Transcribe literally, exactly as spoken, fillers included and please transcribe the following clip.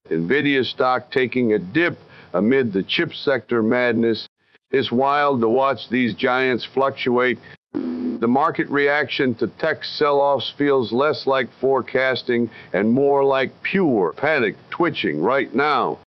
NVIDIA stock taking a dip amid the chip sector madness. It's wild to watch these giants fluctuate. The market reaction to tech sell-offs feels less like forecasting and more like pure panic twitching right now.